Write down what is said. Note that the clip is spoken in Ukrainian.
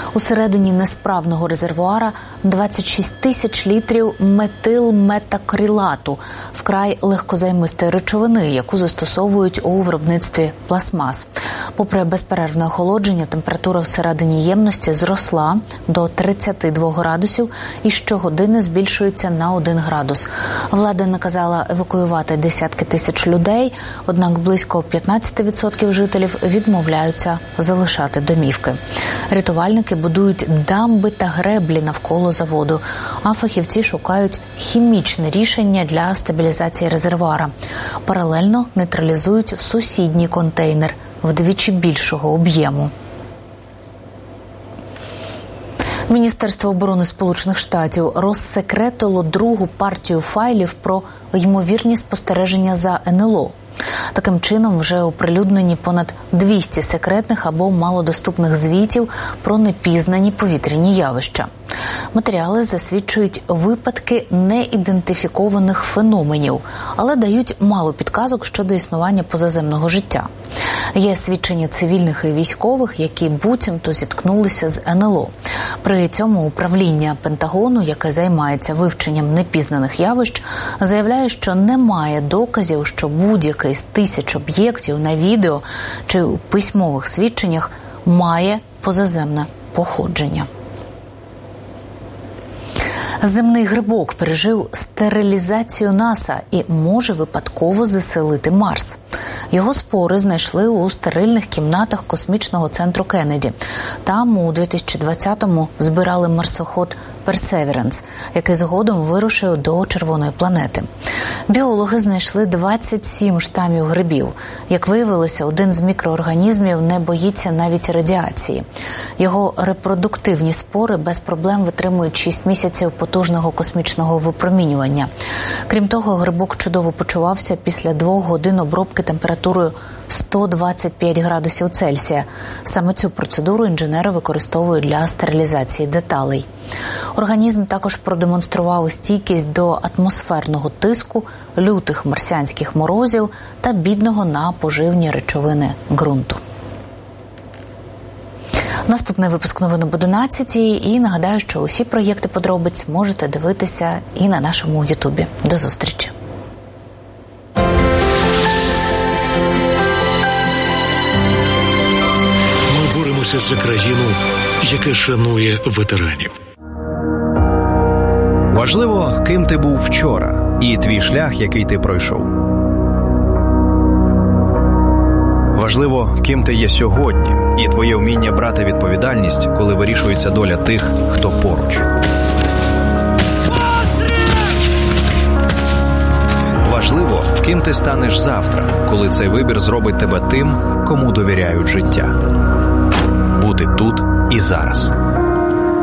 Усередині несправного резервуара 26 тисяч літрів метилметакрилату, вкрай легкозаймистої речовини, яку застосовують у виробництві пластмас. Попри безперервне охолодження, температура всередині ємності зросла до 32 градусів і щогодини збільшується на 1 градус. Влада наказала евакуювати десятки тисяч людей, однак близько 15% жителів відмовляються залишати домівки. Рятувальники будують дамби та греблі навколо заводу, а фахівці шукають хімічне рішення для стабілізації резервуара. Паралельно нейтралізують сусідній контейнер вдвічі більшого об'єму. Міністерство оборони Сполучених Штатів розсекретило другу партію файлів про ймовірні спостереження за НЛО. Таким чином, вже оприлюднені понад 200 секретних або малодоступних звітів про непізнані повітряні явища. Матеріали засвідчують випадки неідентифікованих феноменів, але дають мало підказок щодо існування позаземного життя. Є свідчення цивільних і військових, які буцімто зіткнулися з НЛО. При цьому управління Пентагону, яке займається вивченням непізнаних явищ, заявляє, що немає доказів, що будь-який з тисяч об'єктів на відео чи у письмових свідченнях має позаземне походження. Земний грибок пережив стерилізацію НАСА і може випадково заселити Марс. Його спори знайшли у стерильних кімнатах космічного центру Кеннеді. Там у 2020-му збирали марсоход «Персеверанс», який згодом вирушив до червоної планети. Біологи знайшли 27 штамів грибів. Як виявилося, один з мікроорганізмів не боїться навіть радіації. Його репродуктивні спори без проблем витримують 6 місяців потужного космічного випромінювання. Крім того, грибок чудово почувався після 2 годин обробки температурою 125 градусів Цельсія. Саме цю процедуру інженери використовують для стерилізації деталей. Організм також продемонстрував стійкість до атмосферного тиску, лютих марсіанських морозів та бідного на поживні речовини ґрунту. Наступний випуск новин об 11-й. І нагадаю, що усі проєкти подробиць можете дивитися і на нашому Ютубі. До зустрічі! Ми боремося за країну, яка шанує ветеранів. Важливо, ким ти був вчора і твій шлях, який ти пройшов. Важливо, ким ти є сьогодні і твоє вміння брати відповідальність, коли вирішується доля тих, хто поруч. Важливо, ким ти станеш завтра, коли цей вибір зробить тебе тим, кому довіряють життя. Бути тут і зараз.